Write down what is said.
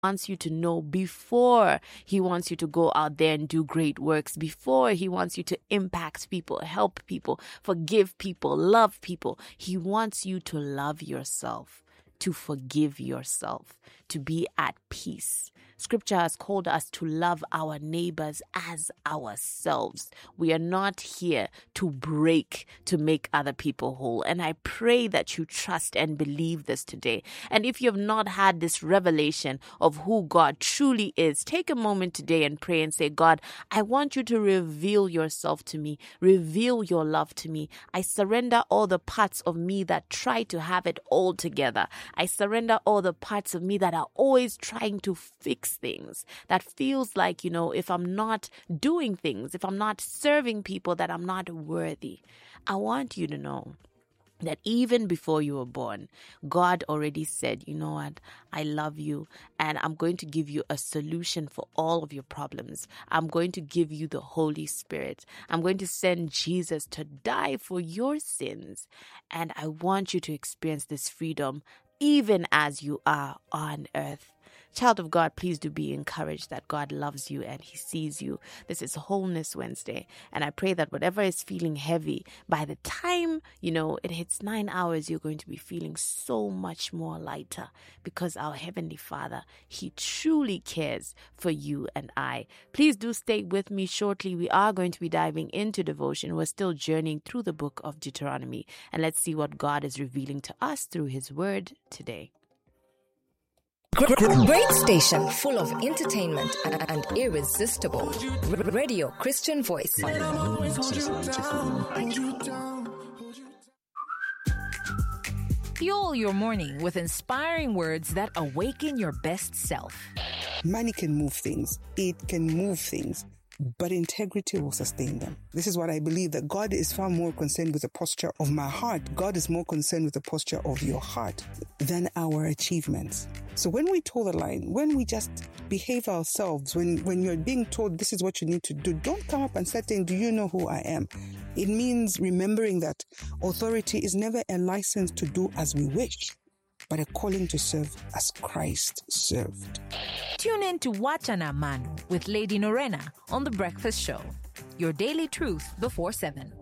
wants you to know before he wants you to go out there and do great works, before he wants you to impact people, help people, forgive people, love people. He wants you to love yourself, to forgive yourself, to be at peace. Scripture has called us to love our neighbors as ourselves. We are not here to break, to make other people whole. And I pray that you trust and believe this today. And if you have not had this revelation of who God truly is, take a moment today and pray and say, God, I want you to reveal yourself to me. Reveal your love to me. I surrender all the parts of me that try to have it all together. I surrender all the parts of me that are always trying to fix things, that feels like, if I'm not doing things, if I'm not serving people, that I'm not worthy. I want you to know that even before you were born, God already said, you know what, I love you and I'm going to give you a solution for all of your problems. I'm going to give you the Holy Spirit. I'm going to send Jesus to die for your sins. And I want you to experience this freedom even as you are on earth. Child of God, please do be encouraged that God loves you and he sees you. This is Wholeness Wednesday. And I pray that whatever is feeling heavy, by the time, it hits 9 hours, you're going to be feeling so much more lighter, because our Heavenly Father, he truly cares for you and I. Please do stay with me shortly. We are going to be diving into devotion. We're still journeying through the book of Deuteronomy. And let's see what God is revealing to us through his word today. Great station full of entertainment and irresistible. Radio Christian Voice. Fuel your morning with inspiring words that awaken your best self. Money can move things. It can move things. But integrity will sustain them. This is what I believe, that God is far more concerned with the posture of my heart. God is more concerned with the posture of your heart than our achievements. So when we toe the line, when we just behave ourselves, when you're being told this is what you need to do, don't come up and start saying, do you know who I am? It means remembering that authority is never a license to do as we wish, but a calling to serve as Christ served. Tune in to Wachana Manu with Lady Norena on The Breakfast Show. Your daily truth before 7.